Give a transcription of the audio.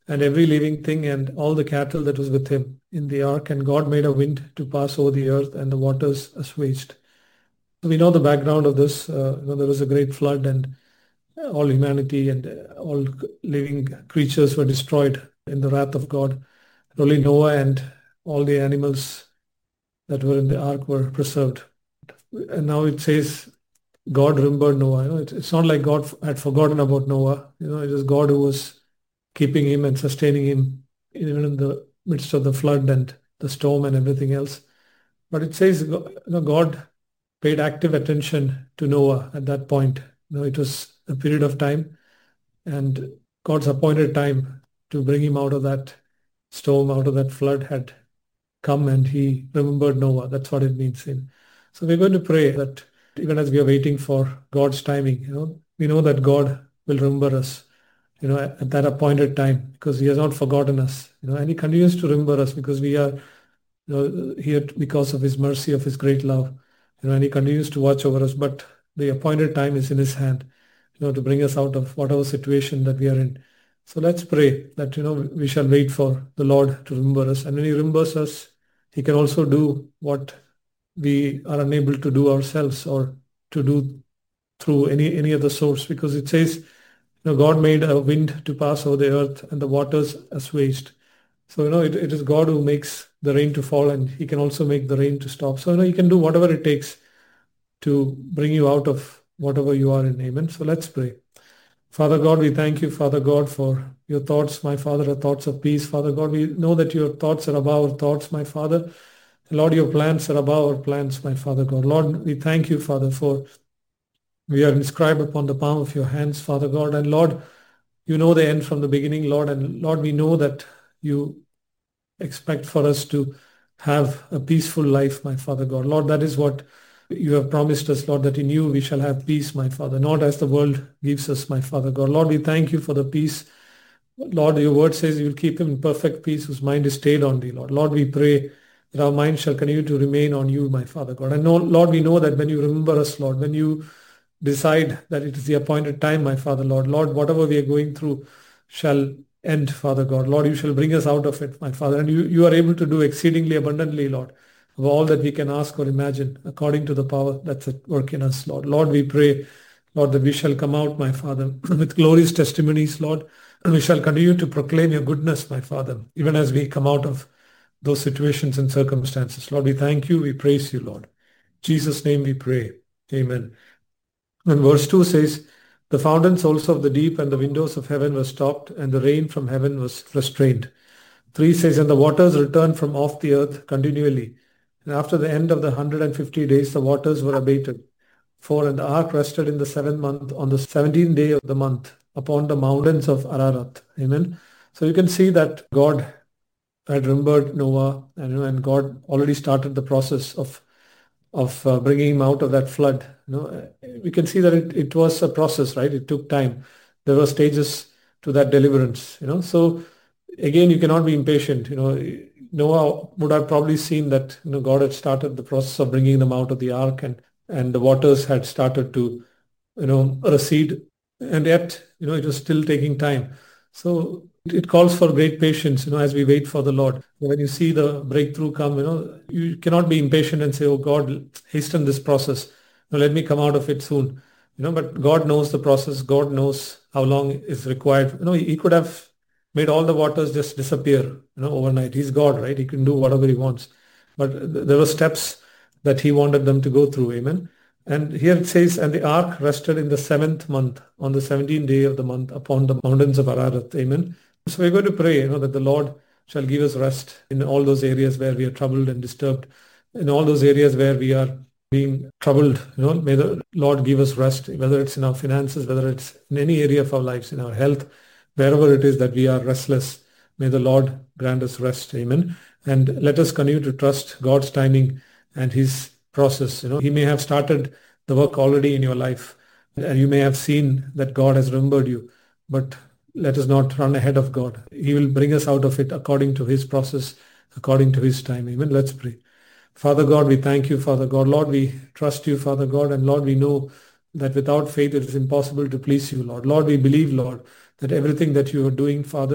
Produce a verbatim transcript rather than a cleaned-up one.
and every living thing and all the cattle that was with him in the ark. And God made a wind to pass over the earth, and the waters assuaged. So we know the background of this. Uh, you know, there was a great flood, and all humanity and uh, all living creatures were destroyed in the wrath of God. Only Noah and all the animals that were in the ark were preserved. And now it says God remembered Noah. You know, it's, it's not like God had forgotten about Noah. You know, it is God who was keeping him and sustaining him even in the midst of the flood and the storm and everything else. But it says, you know, God paid active attention to Noah at that point. You know, it was a period of time, and God's appointed time to bring him out of that storm, out of that flood had come, and he remembered Noah. That's what it means. In. So we're going to pray that even as we are waiting for God's timing, you know, we know that God will remember us, you know, at, at that appointed time, because he has not forgotten us, you know, and he continues to remember us because we are, you know, here because of his mercy, of his great love, you know, and he continues to watch over us. But the appointed time is in his hand, you know, to bring us out of whatever situation that we are in. So let's pray that, you know, we shall wait for the Lord to remember us. And when he remembers us, he can also do what we are unable to do ourselves or to do through any, any other source, because it says, you know, God made a wind to pass over the earth and the waters assuaged. So, you know, it, it is God who makes the rain to fall, and he can also make the rain to stop. So, you know, he can do whatever it takes to bring you out of whatever you are in. Amen. So let's pray. Father God, we thank you, Father God, for your thoughts, my Father, are thoughts of peace. Father God, we know that your thoughts are above our thoughts, my Father. Lord, your plans are above our plans, my Father God. Lord, we thank you, Father, for we are inscribed upon the palm of your hands, Father God. And Lord, you know the end from the beginning, Lord. And Lord, we know that you expect for us to have a peaceful life, my Father God. Lord, that is what you have promised us, Lord, that in you we shall have peace, my Father, not as the world gives us, my Father God. Lord, we thank you for the peace. Lord, your word says you will keep him in perfect peace whose mind is stayed on thee, Lord. Lord, we pray that our mind shall continue to remain on you, my Father God. And know, Lord, we know that when you remember us, Lord, when you decide that it is the appointed time, my Father, Lord, Lord, whatever we are going through shall end, Father God. Lord, you shall bring us out of it, my Father. And you, you are able to do exceedingly abundantly, Lord, of all that we can ask or imagine, according to the power that's at work in us, Lord. Lord, we pray, Lord, that we shall come out, my Father, with glorious testimonies, Lord. And we shall continue to proclaim your goodness, my Father, even as we come out of those situations and circumstances. Lord, we thank you. We praise you, Lord. In Jesus' name we pray. Amen. And verse two says, the fountains also of the deep and the windows of heaven were stopped, and the rain from heaven was restrained. three says, and the waters returned from off the earth continually. And after the end of the one hundred fifty days, the waters were abated. four, and the ark rested in the seventh month on the seventeenth day of the month upon the mountains of Ararat. Amen. So you can see that God had remembered Noah, and, and God already started the process of of uh, bringing him out of that flood. You know, we can see that it, it was a process, right? It took time. There were stages to that deliverance, you know. So again, you cannot be impatient. You know, Noah would have probably seen that, you know, God had started the process of bringing them out of the ark, and and the waters had started to, you know, recede, and yet, you know, it was still taking time. So it calls for great patience, you know, as we wait for the Lord. When you see the breakthrough come, you know, you cannot be impatient and say, oh God, hasten this process. Now, let me come out of it soon. You know, but God knows the process. God knows how long is required. You know, he could have made all the waters just disappear, you know, overnight. He's God, right? He can do whatever he wants. But there were steps that he wanted them to go through. Amen. And here it says, and the ark rested in the seventh month, on the seventeenth day of the month, upon the mountains of Ararat. Amen. So we're going to pray, you know, that the Lord shall give us rest in all those areas where we are troubled and disturbed, in all those areas where we are being troubled. You know, may the Lord give us rest, whether it's in our finances, whether it's in any area of our lives, in our health, wherever it is that we are restless. May the Lord grant us rest. Amen. And let us continue to trust God's timing and his process. You know, he may have started the work already in your life, and you may have seen that God has remembered you, but let us not run ahead of God. He will bring us out of it according to his process, according to his time. Amen. Let's pray. Father God, we thank you, Father God. Lord, we trust you, Father God, and Lord, we know that without faith it is impossible to please you, Lord. Lord, we believe, Lord, that everything that you are doing, Father,